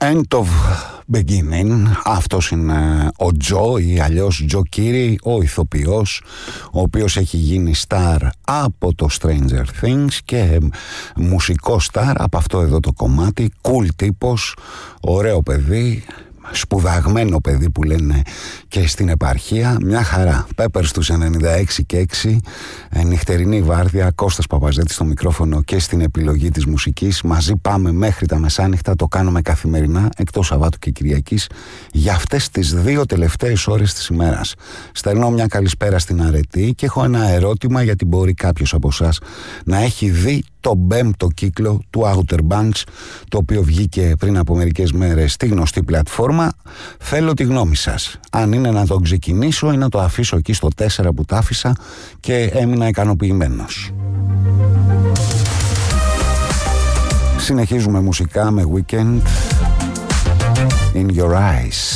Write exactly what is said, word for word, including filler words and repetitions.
End of Beginning. Αυτός είναι ο Τζο ή αλλιώς Τζο Κίρι, ο ηθοποιός, ο οποίος έχει γίνει στάρ από το Stranger Things και μουσικό στάρ από αυτό εδώ το κομμάτι. Cool τύπος, ωραίο παιδί, σπουδαγμένο παιδί που λένε και στην επαρχία. Μια χαρά. Πέπερ στους ενενήντα έξι και έξι, νυχτερινή βάρδια, Κώστας Παπαζέτης στο μικρόφωνο και στην επιλογή της μουσικής. Μαζί πάμε μέχρι τα μεσάνυχτα, το κάνουμε καθημερινά εκτός Σαββάτου και Κυριακής για αυτές τις δύο τελευταίες ώρες της ημέρας. Στέλνω μια καλησπέρα στην Αρετή και έχω ένα ερώτημα, γιατί μπορεί κάποιος από εσάς να έχει δει το πέμπτο κύκλο του Outer Banks, το οποίο βγήκε πριν από μερικές μέρες στη γνωστή πλατφόρμα. Θέλω τη γνώμη σας. Αν είναι να το ξεκινήσω ή να το αφήσω εκεί στο τέσσερα που τα άφησα και έμεινα ικανοποιημένος. Συνεχίζουμε μουσικά με Weekend, In Your Eyes.